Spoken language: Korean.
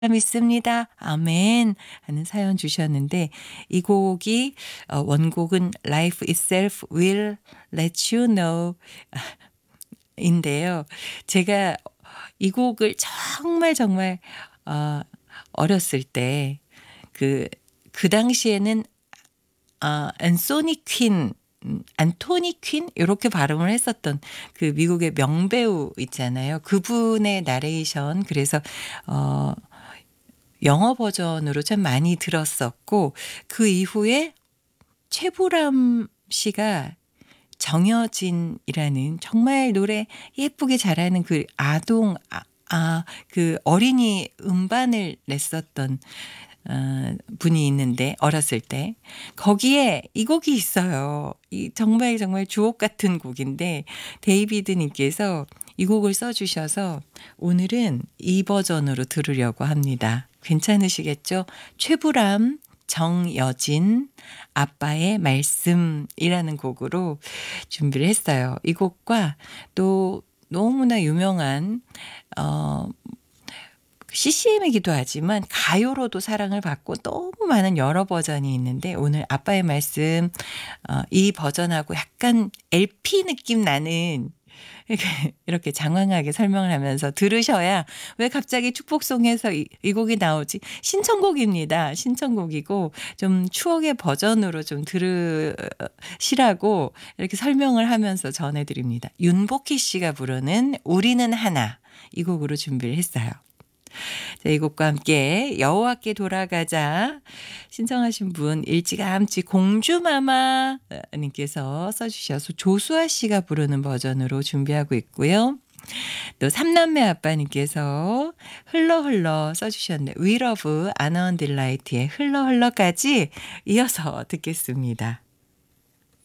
믿습니다. 아멘. 하는 사연 주셨는데 이 곡이 원곡은 Life itself will let you know 인데요. 제가 이 곡을 정말 정말 어 어렸을 때 그 당시에는 앤소니 퀸 안토니 퀸 요렇게 발음을 했었던 그 미국의 명배우 있잖아요. 그분의 나레이션 그래서 어 영어 버전으로 참 많이 들었었고 그 이후에 최불암 씨가 정여진이라는 정말 노래 예쁘게 잘하는 그 아동 그 어린이 음반을 냈었던 분이 있는데 어렸을 때 거기에 이 곡이 있어요. 이 정말 정말 주옥 같은 곡인데 데이비드 님께서 이 곡을 써 주셔서 오늘은 이 버전으로 들으려고 합니다. 괜찮으시겠죠? 최불암, 정여진, 아빠의 말씀이라는 곡으로 준비를 했어요. 이 곡과 또 너무나 유명한 CCM이기도 하지만 가요로도 사랑을 받고 너무 많은 여러 버전이 있는데 오늘 아빠의 말씀 이 버전하고 약간 LP 느낌 나는 이렇게 장황하게 설명을 하면서 들으셔야 왜 갑자기 축복송에서 이 곡이 나오지? 신청곡입니다. 신청곡이고 좀 추억의 버전으로 좀 들으시라고 이렇게 설명을 하면서 전해드립니다. 윤복희 씨가 부르는 우리는 하나 이 곡으로 준비를 했어요. 자, 이 곡과 함께 여호와께 돌아가자 신청하신 분 일찌감치 공주마마 님께서 써주셔서 조수아 씨가 부르는 버전으로 준비하고 있고요. 또 삼남매 아빠님께서 흘러 흘러 써주셨네. We Love 아나운딜라이트의 흘러 흘러까지 이어서 듣겠습니다.